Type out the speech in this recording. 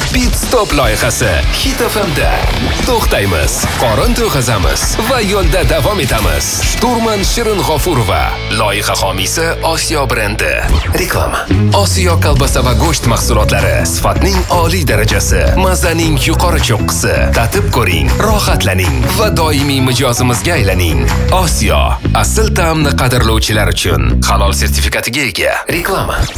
Pit Stop loyihasi Hit FM'da. To'xtaymiz, qorin to'yg'azamiz va yo'lda davom etamiz. Shturman Shirin G'ofurova, loyiha homiysi Osiyo brendi. Reklama. Osiyo kolbasa va go'sht mahsulotlari sifatning oliy darajasi, mazaning yuqori cho'qqisi. Tatib ko'ring, rohatlaning va doimiy mijozimizga aylaning. Osiyo asl ta'mni qadrlovchilar uchun halol sertifikatiga ega. Reklama.